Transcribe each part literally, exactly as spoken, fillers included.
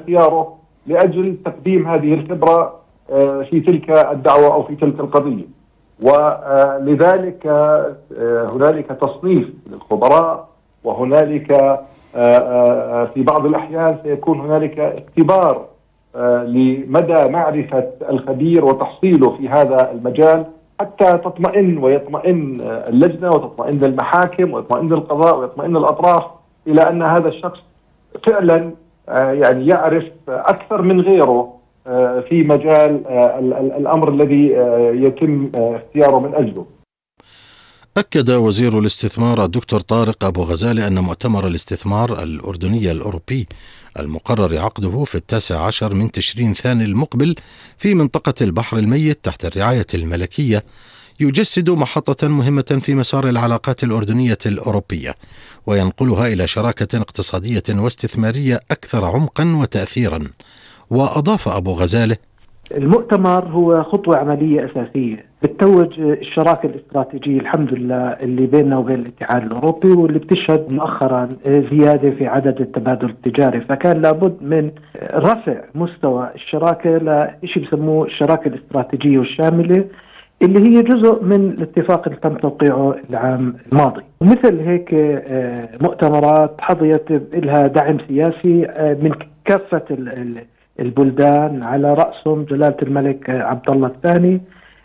اختياره لأجل تقديم هذه الخبرة في تلك الدعوة أو في تلك القضية. ولذلك هنالك تصنيف للخبراء، وهنالك في بعض الأحيان سيكون هنالك اختبار لمدى معرفة الخبير وتحصيله في هذا المجال، حتى تطمئن ويطمئن اللجنة وتطمئن المحاكم ويطمئن القضاء ويطمئن الأطراف إلى أن هذا الشخص فعلا يعني يعرف أكثر من غيره في مجال الأمر الذي يتم اختياره من أجله. أكد وزير الاستثمار الدكتور طارق أبو غزالة أن مؤتمر الاستثمار الأردني الأوروبي المقرر عقده في التاسع عشر من تشرين ثاني المقبل في منطقة البحر الميت تحت الرعاية الملكية يجسد محطة مهمة في مسار العلاقات الأردنية الأوروبية، وينقلها إلى شراكة اقتصادية واستثمارية أكثر عمقا وتأثيرا. وأضاف أبو غزالة: المؤتمر هو خطوة عملية أساسية بتتوج الشراكة الاستراتيجية الحمد لله اللي بيننا وبين الاتحاد الأوروبي، واللي بتشهد مؤخرا زيادة في عدد التبادل التجاري، فكان لابد من رفع مستوى الشراكة لشيء بسموه الشراكة الاستراتيجية والشاملة، اللي هي جزء من الاتفاق اللي تم توقيعه العام الماضي. ومثل هيك مؤتمرات حظيت لها دعم سياسي من كافة البلدان على رأسهم جلالة الملك عبد الله الثاني،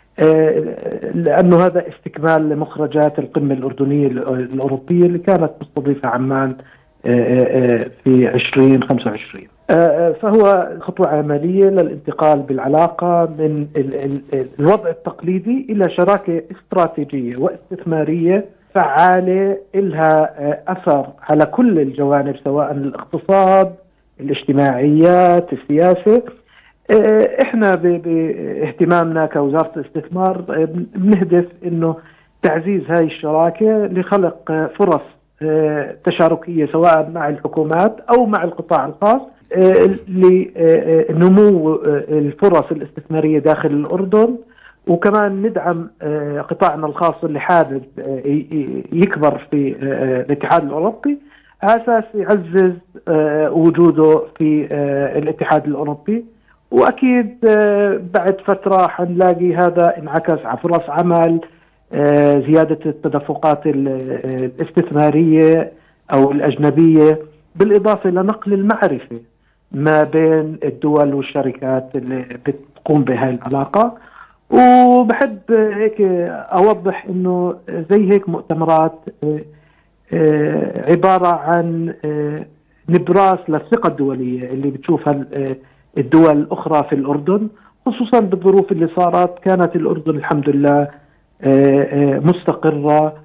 لأنه هذا استكمال لمخرجات القمة الأردنية الأوروبية اللي كانت مستضيفة عمان في عشرين خمسة وعشرين. فهو خطوة عملية للانتقال بالعلاقة من الوضع التقليدي إلى شراكة استراتيجية واستثمارية فعالة لها أثر على كل الجوانب، سواء الاقتصاد، الاجتماعيات، السياسة. احنا باهتمامنا كوزارة الاستثمار بنهدف انه تعزيز هاي الشراكة لخلق فرص تشاركية سواء مع الحكومات او مع القطاع الخاص لنمو الفرص الاستثمارية داخل الأردن، وكمان ندعم قطاعنا الخاص اللي حابب يكبر في الاتحاد الأوروبي على أساس يعزز وجوده في الاتحاد الأوروبي. وأكيد بعد فترة حنلاقي هذا انعكس على فرص عمل، زيادة التدفقات الاستثمارية أو الأجنبية، بالإضافة لنقل المعرفة ما بين الدول والشركات اللي بتقوم بهاي العلاقة. وبحب هيك أوضح إنه زي هيك مؤتمرات عبارة عن نبراس للثقة الدولية اللي بتشوفها الدول الأخرى في الأردن، خصوصا بالظروف اللي صارت. كانت الأردن الحمد لله مستقرة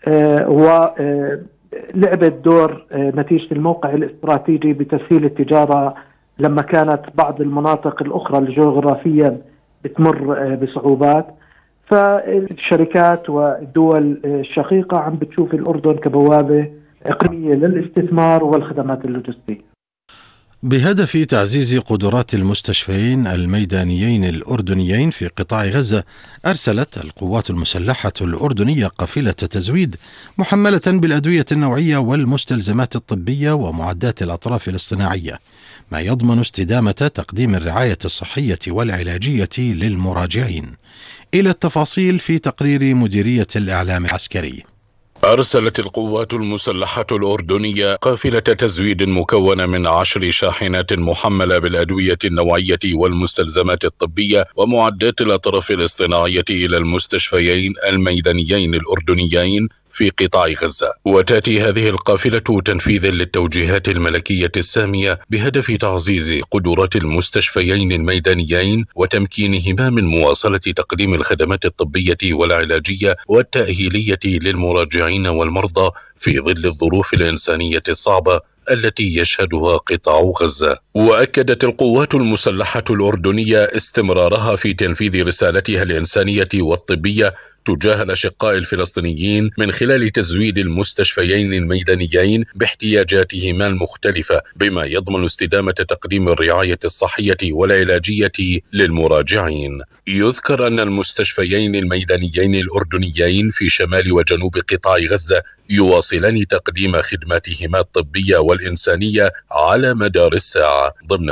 ولعبت دور نتيجة الموقع الاستراتيجي بتسهيل التجارة لما كانت بعض المناطق الأخرى الجغرافيا بتمر بصعوبات. فالشركات والدول الشقيقة عم بتشوف الأردن كبوابة إقليمية للاستثمار والخدمات اللوجستية. بهدف تعزيز قدرات المستشفيين الميدانيين الأردنيين في قطاع غزة، أرسلت القوات المسلحة الأردنية قافلة تزويد محملة بالأدوية النوعية والمستلزمات الطبية ومعدات الأطراف الاصطناعية، ما يضمن استدامة تقديم الرعاية الصحية والعلاجية للمراجعين. إلى التفاصيل في تقرير مديرية الإعلام العسكري. أرسلت القوات المسلحة الأردنية قافلة تزويد مكونة من عشر شاحنات محملة بالأدوية النوعية والمستلزمات الطبية ومعدات الأطراف الاصطناعية إلى المستشفيين الميدانيين الأردنيين في قطاع غزة. وتأتي هذه القافلة تنفيذا للتوجيهات الملكية السامية بهدف تعزيز قدرات المستشفيين الميدانيين وتمكينهما من مواصلة تقديم الخدمات الطبية والعلاجية والتأهيلية للمراجعين والمرضى في ظل الظروف الإنسانية الصعبة التي يشهدها قطاع غزة. وأكدت القوات المسلحة الأردنية استمرارها في تنفيذ رسالتها الإنسانية والطبية تجاه الأشقاء الفلسطينيين من خلال تزويد المستشفيين الميدانيين باحتياجاتهما المختلفة، بما يضمن استدامة تقديم الرعاية الصحية والعلاجية للمراجعين. يذكر أن المستشفيين الميدانيين الأردنيين في شمال وجنوب قطاع غزة يواصلان تقديم خدماتهما الطبية والإنسانية على مدار الساعة ضمن